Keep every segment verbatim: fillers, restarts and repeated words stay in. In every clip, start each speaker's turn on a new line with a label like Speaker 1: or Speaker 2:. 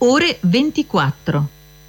Speaker 1: ore ventiquattro.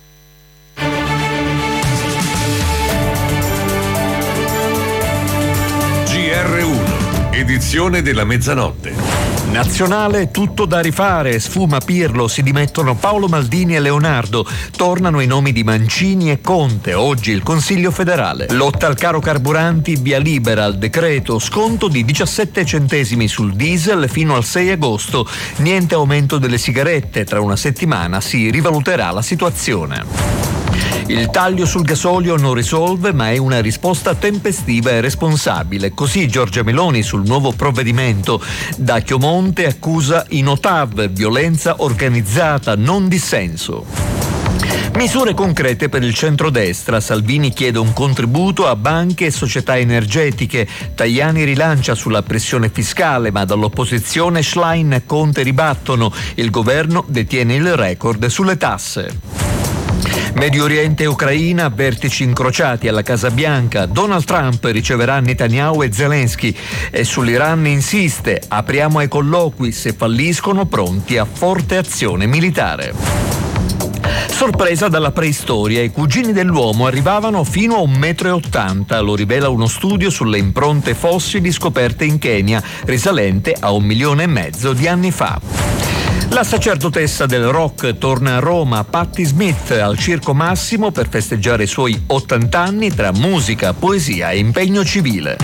Speaker 2: G R uno, edizione della mezzanotte.
Speaker 3: Nazionale tutto da rifare, sfuma Pirlo, si dimettono Paolo Maldini e Leonardo, tornano i nomi di Mancini e Conte, oggi il Consiglio federale. Lotta al caro carburanti, via libera al decreto, sconto di diciassette centesimi sul diesel fino al sei agosto, niente aumento delle sigarette, tra una settimana si rivaluterà la situazione. Il taglio sul gasolio non risolve, ma è una risposta tempestiva e responsabile. Così Giorgia Meloni sul nuovo provvedimento. Da Chiomonte accusa i Notav, violenza organizzata, non dissenso. Misure concrete per il centrodestra. Salvini chiede un contributo a banche e società energetiche. Tajani rilancia sulla pressione fiscale, ma dall'opposizione Schlein e Conte ribattono. Il governo detiene il record sulle tasse. Medio Oriente e Ucraina, vertici incrociati alla Casa Bianca. Donald Trump riceverà Netanyahu e Zelensky e sull'Iran insiste: apriamo ai colloqui, se falliscono pronti a forte azione militare. Sorpresa dalla preistoria, i cugini dell'uomo arrivavano fino a un metro e ottanta, lo rivela uno studio sulle impronte fossili scoperte in Kenya, risalente a un milione e mezzo di anni fa. La sacerdotessa del rock torna a Roma, Patti Smith, al Circo Massimo per festeggiare i suoi ottanta anni tra musica, poesia e impegno civile.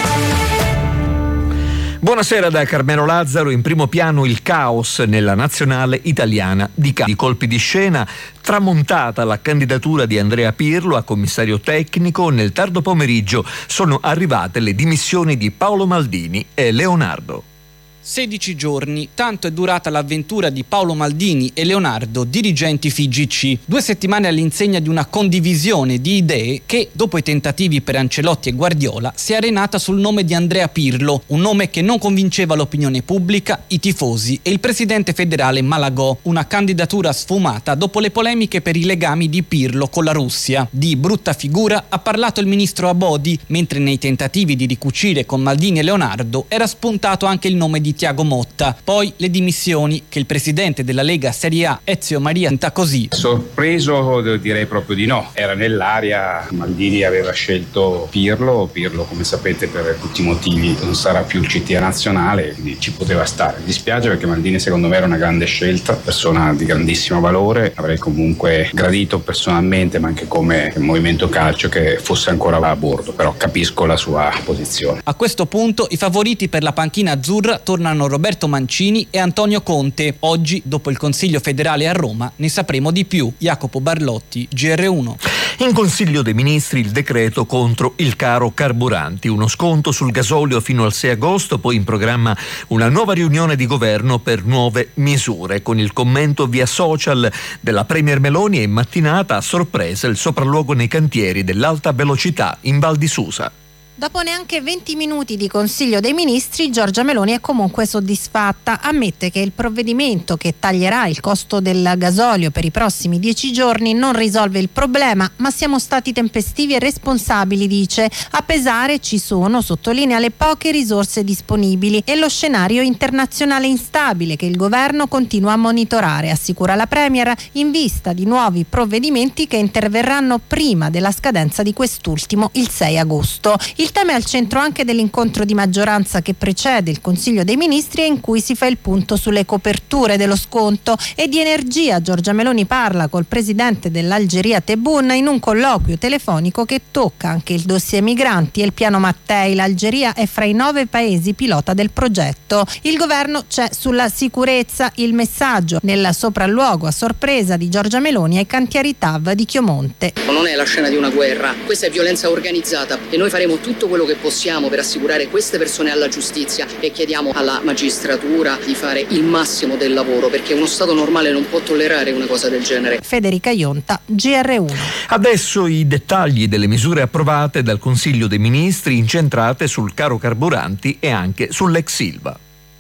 Speaker 3: Buonasera da Carmelo Lazzaro. In primo piano il caos nella nazionale italiana di calcio. Di colpi di scena, tramontata la candidatura di Andrea Pirlo a commissario tecnico. Nel tardo pomeriggio sono arrivate le dimissioni di Paolo Maldini e Leonardo.
Speaker 4: sedici giorni, tanto è durata l'avventura di Paolo Maldini e Leonardo, dirigenti F I G C. Due settimane all'insegna di una condivisione di idee che, dopo i tentativi per Ancelotti e Guardiola, si è arenata sul nome di Andrea Pirlo, un nome che non convinceva l'opinione pubblica, i tifosi e il presidente federale Malagò. Una candidatura sfumata dopo le polemiche per i legami di Pirlo con la Russia. Di brutta figura ha parlato il ministro Abodi, mentre nei tentativi di ricucire con Maldini e Leonardo era spuntato anche il nome di Thiago Motta. Poi le dimissioni che il presidente della Lega Serie A Ezio Maria cita così.
Speaker 5: Sorpreso direi proprio di no, era nell'aria. Maldini aveva scelto Pirlo, Pirlo come sapete per tutti i motivi non sarà più il C T A nazionale, quindi ci poteva stare. Mi dispiace perché Maldini secondo me era una grande scelta, persona di grandissimo valore, avrei comunque gradito personalmente ma anche come movimento calcio che fosse ancora a bordo, però capisco la sua posizione.
Speaker 4: A questo punto i favoriti per la panchina azzurra tornano Roberto Mancini e Antonio Conte. Oggi, dopo il Consiglio federale a Roma, ne sapremo di più. Jacopo Barlotti, G R uno.
Speaker 3: In Consiglio dei Ministri il decreto contro il caro carburanti, uno sconto sul gasolio fino al sei agosto, poi in programma una nuova riunione di governo per nuove misure. Con il commento via social della Premier Meloni e in mattinata a sorpresa il sopralluogo nei cantieri dell'alta velocità in Val di Susa.
Speaker 6: Dopo neanche venti minuti di Consiglio dei Ministri, Giorgia Meloni è comunque soddisfatta. Ammette che il provvedimento che taglierà il costo del gasolio per i prossimi dieci giorni non risolve il problema, ma siamo stati tempestivi e responsabili, dice. A pesare ci sono, sottolinea, le poche risorse disponibili e lo scenario internazionale instabile che il governo continua a monitorare, assicura la Premier, in vista di nuovi provvedimenti che interverranno prima della scadenza di quest'ultimo, il sei agosto. Il Il tema è al centro anche dell'incontro di maggioranza che precede il Consiglio dei Ministri e in cui si fa il punto sulle coperture dello sconto. E di energia Giorgia Meloni parla col presidente dell'Algeria Tebboune in un colloquio telefonico che tocca anche il dossier migranti e il piano Mattei. L'Algeria è fra i nove paesi pilota del progetto. Il governo c'è sulla sicurezza, il messaggio nel sopralluogo a sorpresa di Giorgia Meloni ai cantieri T A V di Chiomonte.
Speaker 7: Non è la scena di una guerra, questa è violenza organizzata e noi faremo tutto quello che possiamo per assicurare queste persone alla giustizia e chiediamo alla magistratura di fare il massimo del lavoro perché uno Stato normale non può tollerare una cosa del genere.
Speaker 6: Federica Ionta, G R uno.
Speaker 3: Adesso i dettagli delle misure approvate dal Consiglio dei Ministri incentrate sul caro carburanti e anche sull'ex Ilva.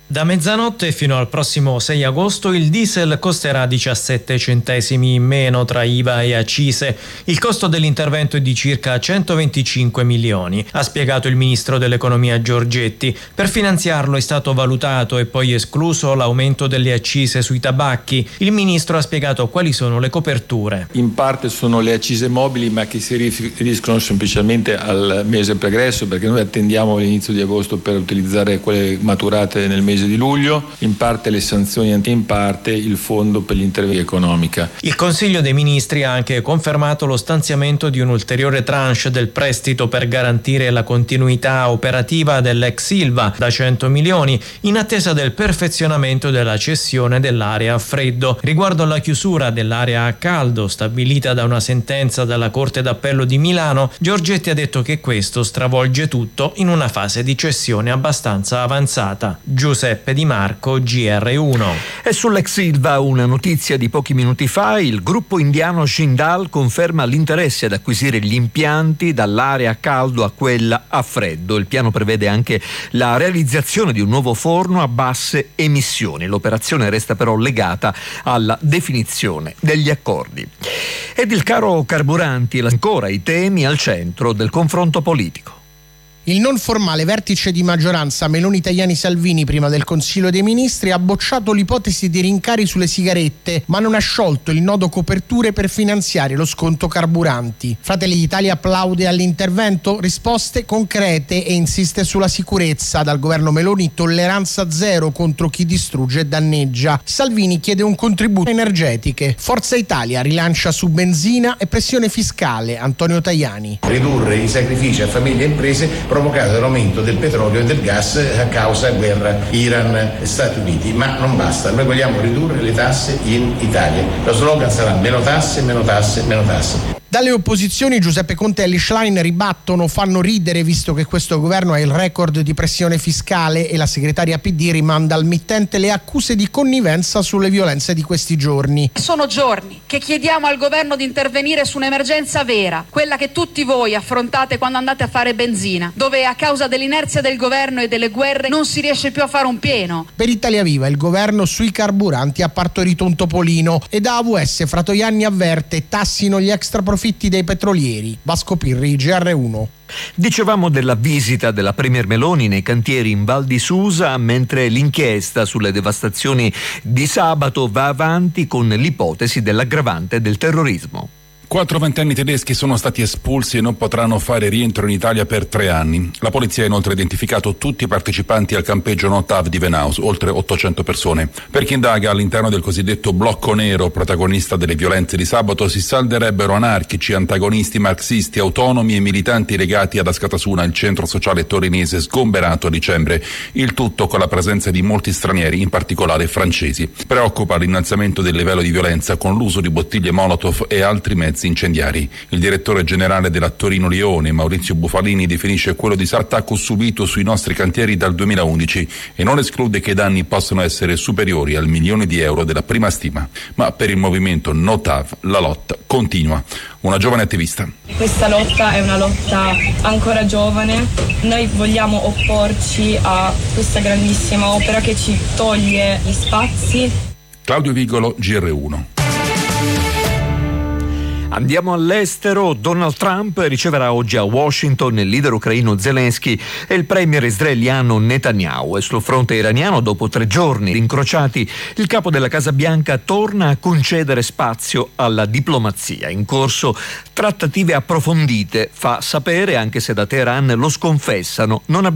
Speaker 8: Da mezzanotte fino al prossimo sei agosto il diesel costerà diciassette centesimi in meno tra I V A e accise. Il costo dell'intervento è di circa centoventicinque milioni, ha spiegato il ministro dell'economia Giorgetti. Per finanziarlo è stato valutato e poi escluso l'aumento delle accise sui tabacchi. Il ministro ha spiegato quali sono le coperture.
Speaker 9: In parte sono le accise mobili, ma che si riferiscono semplicemente al mese pregresso, perché noi attendiamo l'inizio di agosto per utilizzare quelle maturate nel mese di luglio, in parte le sanzioni, in parte il fondo per l'intervento economica.
Speaker 8: Il Consiglio dei Ministri ha anche confermato lo stanziamento di un'ulteriore tranche del prestito per garantire la continuità operativa dell'ex Ilva da cento milioni, in attesa del perfezionamento della cessione dell'area a freddo. Riguardo alla chiusura dell'area a caldo stabilita da una sentenza della Corte d'Appello di Milano, Giorgetti ha detto che questo stravolge tutto in una fase di cessione abbastanza avanzata. Giuseppe Di Marco, G R uno.
Speaker 3: E sull'ex Ilva una notizia di pochi minuti fa: il gruppo indiano Jindal conferma l'interesse ad acquisire gli impianti dall'area a caldo a quella a freddo. Il piano prevede anche la realizzazione di un nuovo forno a basse emissioni. L'operazione resta però legata alla definizione degli accordi. Ed il caro carburanti, ancora i temi al centro del confronto politico.
Speaker 10: Il non formale vertice di maggioranza Meloni-Tajani-Salvini prima del Consiglio dei Ministri ha bocciato l'ipotesi di rincari sulle sigarette, ma non ha sciolto il nodo coperture per finanziare lo sconto carburanti. Fratelli d'Italia applaude all'intervento, risposte concrete e insiste sulla sicurezza. Dal governo Meloni tolleranza zero contro chi distrugge e danneggia. Salvini chiede un contributo energetiche. Forza Italia rilancia su benzina e pressione fiscale. Antonio Tajani.
Speaker 11: Ridurre i sacrifici a famiglie e imprese provocato dall'aumento del petrolio e del gas a causa della guerra Iran-Stati Uniti, ma non basta, noi vogliamo ridurre le tasse in Italia. Lo slogan sarà meno tasse, meno tasse, meno tasse.
Speaker 10: Dalle opposizioni Giuseppe Conte e Elly Schlein ribattono, fanno ridere visto che questo governo ha il record di pressione fiscale e la segretaria P D rimanda al mittente le accuse di connivenza sulle violenze di questi giorni.
Speaker 12: Sono giorni che chiediamo al governo di intervenire su un'emergenza vera, quella che tutti voi affrontate quando andate a fare benzina, dove a causa dell'inerzia del governo e delle guerre non si riesce più a fare un pieno.
Speaker 10: Per Italia Viva il governo sui carburanti ha partorito un topolino e da A V S Fratoianni avverte tassino gli extra profitti dei petrolieri. Vasco Pirri, G R uno.
Speaker 3: Dicevamo della visita della Premier Meloni nei cantieri in Val di Susa, mentre l'inchiesta sulle devastazioni di sabato va avanti con l'ipotesi dell'aggravante del terrorismo.
Speaker 13: Quattro ventenni tedeschi sono stati espulsi e non potranno fare rientro in Italia per tre anni. La polizia ha inoltre identificato tutti i partecipanti al campeggio Notav di Venaus, oltre ottocento persone. Per chi indaga, all'interno del cosiddetto blocco nero, protagonista delle violenze di sabato, si salderebbero anarchici, antagonisti marxisti, autonomi e militanti legati ad Askatasuna, il centro sociale torinese sgomberato a dicembre. Il tutto con la presenza di molti stranieri, in particolare francesi. Preoccupa l'innalzamento del livello di violenza con l'uso di bottiglie Molotov e altri mezzi incendiari. Il direttore generale della Torino Lione, Maurizio Bufalini, definisce quello di attacco subito sui nostri cantieri dal duemilaundici e non esclude che i danni possano essere superiori al milione di euro della prima stima. Ma per il movimento Notav la lotta continua. Una giovane attivista.
Speaker 14: Questa lotta è una lotta ancora giovane. Noi vogliamo opporci a questa grandissima opera che ci toglie gli spazi.
Speaker 13: Claudio Vigolo, G R uno.
Speaker 3: Andiamo all'estero. Donald Trump riceverà oggi a Washington il leader ucraino Zelensky e il premier israeliano Netanyahu. E sul fronte iraniano, dopo tre giorni incrociati, il capo della Casa Bianca torna a concedere spazio alla diplomazia. In corso trattative approfondite, fa sapere, anche se da Teheran lo sconfessano. Non abbiamo